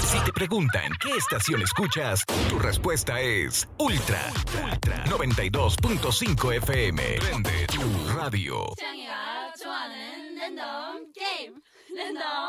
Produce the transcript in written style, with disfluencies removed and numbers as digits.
Si te preguntan qué estación escuchas, tu respuesta es Ultra 92.5 FM. Prende tu radio.